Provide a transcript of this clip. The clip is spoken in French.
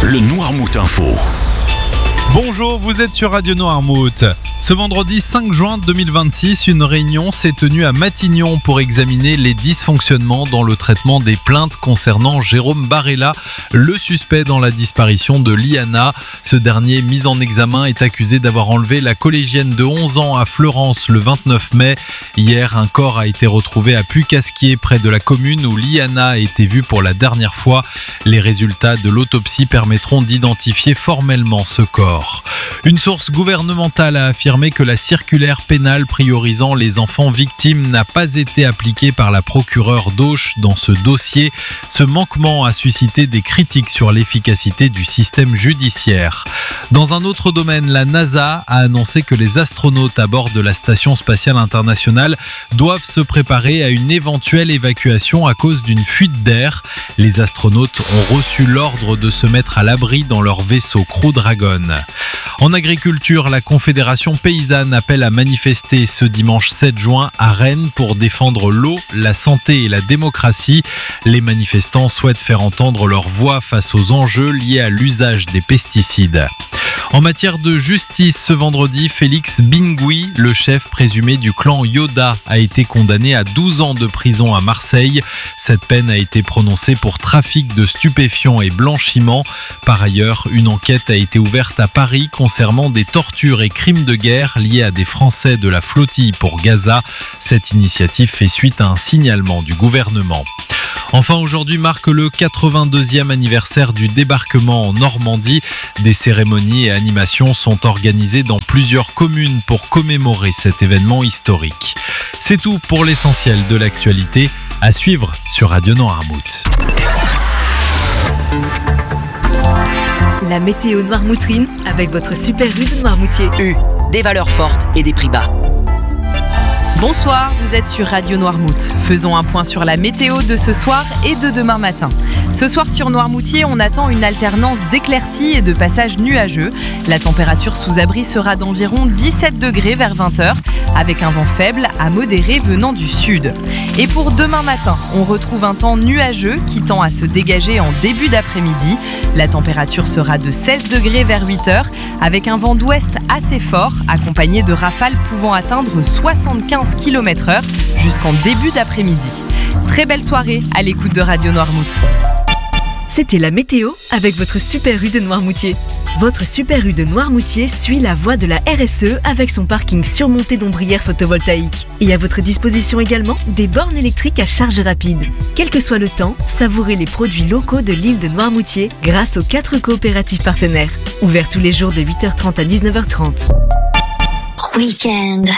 le Noirmout Info. Bonjour, vous êtes sur Radio Noirmout. Ce vendredi 5 juin 2026, une réunion s'est tenue à Matignon pour examiner les dysfonctionnements dans le traitement des plaintes concernant Jérôme Barella, le suspect dans la disparition de Liana. Ce dernier, mis en examen, est accusé d'avoir enlevé la collégienne de 11 ans à Fleurance le 29 mai. Hier, un corps a été retrouvé à Pucasquier, près de la commune où Liana a été vue pour la dernière fois. Les résultats de l'autopsie permettront d'identifier formellement ce corps. Une source gouvernementale a affirmé que la circulaire pénale priorisant les enfants victimes n'a pas été appliquée par la procureure d'Auch dans ce dossier. Ce manquement a suscité des critiques sur l'efficacité du système judiciaire. Dans un autre domaine, la NASA a annoncé que les astronautes à bord de la Station spatiale internationale doivent se préparer à une éventuelle évacuation à cause d'une fuite d'air. Les astronautes ont reçu l'ordre de se mettre à l'abri dans leur vaisseau Crew Dragon. En agriculture, la Confédération paysanne appelle à manifester ce dimanche 7 juin à Rennes pour défendre l'eau, la santé et la démocratie. Les manifestants souhaitent faire entendre leur voix face aux enjeux liés à l'usage des pesticides. En matière de justice, ce vendredi, Félix Bingui, le chef présumé du clan Yoda, a été condamné à 12 ans de prison à Marseille. Cette peine a été prononcée pour trafic de stupéfiants et blanchiment. Par ailleurs, une enquête a été ouverte à Paris concernant des tortures et crimes de guerre liés à des Français de la flottille pour Gaza. Cette initiative fait suite à un signalement du gouvernement. Enfin, aujourd'hui marque le 82e anniversaire du débarquement en Normandie. Des cérémonies et animations sont organisées dans plusieurs communes pour commémorer cet événement historique. C'est tout pour l'essentiel de l'actualité. À suivre sur Radio Noirmout. La météo noirmoutrine avec votre super U de Noirmoutier. U, des valeurs fortes et des prix bas. Bonsoir, vous êtes sur Radio Noirmout. Faisons un point sur la météo de ce soir et de demain matin. Ce soir sur Noirmoutier, on attend une alternance d'éclaircies et de passages nuageux. La température sous abri sera d'environ 17 degrés vers 20h, avec un vent faible à modéré venant du sud. Et pour demain matin, on retrouve un temps nuageux qui tend à se dégager en début d'après-midi. La température sera de 16 degrés vers 8h, avec un vent d'ouest assez fort, accompagné de rafales pouvant atteindre 75 km/h jusqu'en début d'après-midi. Très belle soirée à l'écoute de Radio Noirmout. C'était la météo avec votre super U de Noirmoutier. Votre super U de Noirmoutier suit la voie de la RSE avec son parking surmonté d'ombrières photovoltaïques. Et à votre disposition également des bornes électriques à charge rapide. Quel que soit le temps, savourez les produits locaux de l'île de Noirmoutier grâce aux 4 coopératives partenaires. Ouverts tous les jours de 8h30 à 19h30. Weekend.